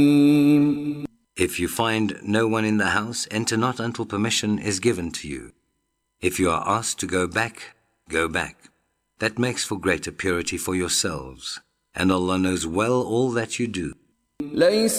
If you find no one in the house, enter not until permission is given to you. If you are asked to go back, go back. That makes for greater purity for yourselves. And Allah knows well all that you do.